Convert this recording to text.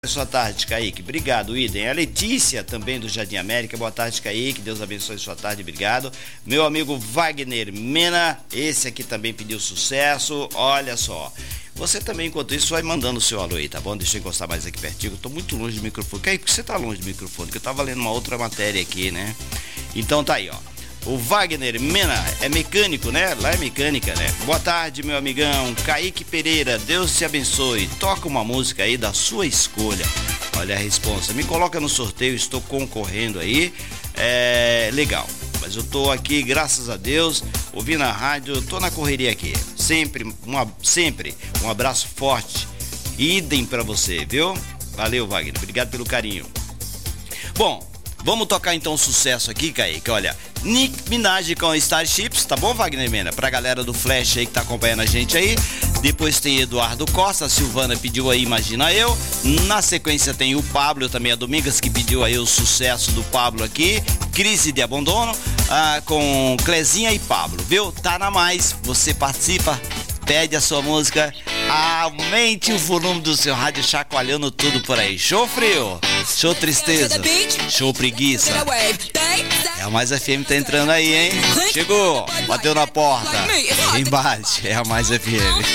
Sua tarde, Kaique. Obrigado, Idem. A Letícia, também do Jardim América. Boa tarde, Kaique. Deus abençoe sua tarde. Obrigado. Meu amigo Wagner Mena, esse aqui também pediu sucesso. Olha só. Você também, enquanto isso, vai mandando o seu alô aí, tá bom? Deixa eu encostar mais aqui pertinho. Eu tô muito longe do microfone. Kaique, por que você tá longe do microfone? Porque eu tava lendo uma outra matéria aqui, né? Então tá aí, ó. O Wagner Mena é mecânico, né? Lá é mecânica, né? Boa tarde, meu amigão Kaique Pereira, Deus te abençoe. Toca uma música aí da sua escolha. Olha a responsa. Me coloca no sorteio, estou concorrendo aí. Legal. Mas eu tô aqui, graças a Deus, ouvindo a rádio, eu tô na correria aqui. Sempre um abraço forte. Idem pra você, viu? Valeu, Wagner. Obrigado pelo carinho. Bom, vamos tocar então o sucesso aqui, Kaique. Olha, Nicki Minaj com Starships, tá bom, Wagner Mena? Pra galera do Flash aí que tá acompanhando a gente aí. Depois tem Eduardo Costa, a Silvana pediu aí Imagina Eu. Na sequência tem o Pablo, também a Domingas, que pediu aí o sucesso do Pablo aqui. Crise de Abandono, com Clezinha e Pablo, viu? Tá na mais, você participa, pede a sua música, aumente o volume do seu rádio chacoalhando tudo por aí. Show frio, show tristeza, show preguiça. É a Mais FM tá entrando aí, hein? Chegou, bateu na porta, embaixo, é a Mais FM.